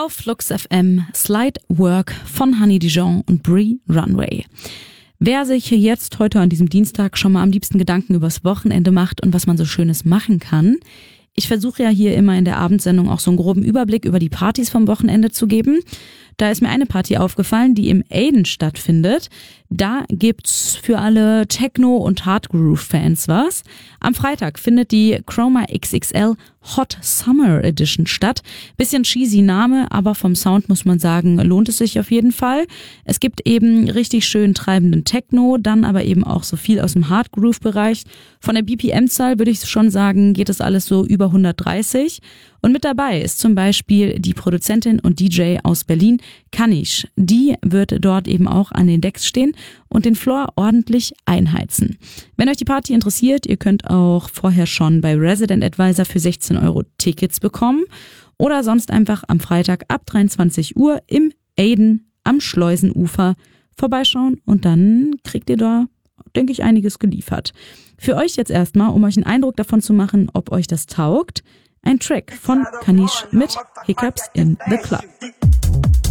Auf Flux FM Slide Work von Honey Dijon und Brie Runway. Wer sich jetzt heute an diesem Dienstag schon mal am liebsten Gedanken übers Wochenende macht und was man so Schönes machen kann. Ich versuche ja hier immer in der Abendsendung auch so einen groben Überblick über die Partys vom Wochenende zu geben. Da ist mir eine Party aufgefallen, die im Aiden stattfindet. Da gibt's für alle Techno- und Hardgroove-Fans was. Am Freitag findet die Chroma XXL Hot Summer Edition statt. Bisschen cheesy Name, aber vom Sound muss man sagen, lohnt es sich auf jeden Fall. Es gibt eben richtig schön treibenden Techno, dann aber eben auch so viel aus dem Hardgroove-Bereich. Von der BPM-Zahl würde ich schon sagen, geht das alles so über 130. Und mit dabei ist zum Beispiel die Produzentin und DJ aus Berlin, Kanish. Die wird dort eben auch an den Decks stehen und den Floor ordentlich einheizen. Wenn euch die Party interessiert, ihr könnt auch vorher schon bei Resident Advisor für 16 € Tickets bekommen oder sonst einfach am Freitag ab 23 Uhr im Aiden am Schleusenufer vorbeischauen und dann kriegt ihr da, denke ich, einiges geliefert. Für euch jetzt erstmal, um euch einen Eindruck davon zu machen, ob euch das taugt, ein Track von Kanish mit Hiccups in the Club.